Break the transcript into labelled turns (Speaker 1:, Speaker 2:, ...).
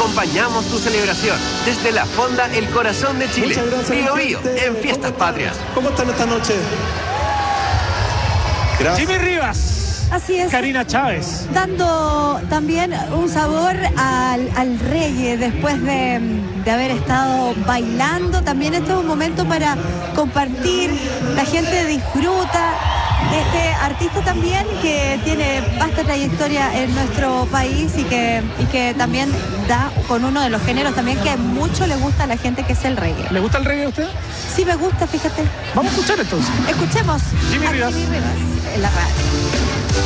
Speaker 1: Acompañamos tu celebración desde la Fonda El Corazón de Chile.
Speaker 2: Muchas gracias,
Speaker 1: Bío Bío,
Speaker 2: gente.
Speaker 1: en Fiestas Patrias.
Speaker 2: ¿Cómo están esta noche? Gracias.
Speaker 3: Jimmy Rivas.
Speaker 4: Así es.
Speaker 3: Karina Chávez.
Speaker 4: Dando también un sabor al reggae después de haber estado bailando. También este es un momento para compartir. La gente disfruta de este artista también que tiene vasta trayectoria en nuestro país y que también da con uno de los géneros también que mucho le gusta a la gente, que es el reggae.
Speaker 3: ¿Le gusta el reggae a usted?
Speaker 4: Sí, me gusta, fíjate.
Speaker 3: Vamos a escuchar entonces.
Speaker 4: Escuchemos
Speaker 3: Jimmy
Speaker 4: a
Speaker 3: Rivas.
Speaker 4: Jimmy Rivas en la radio.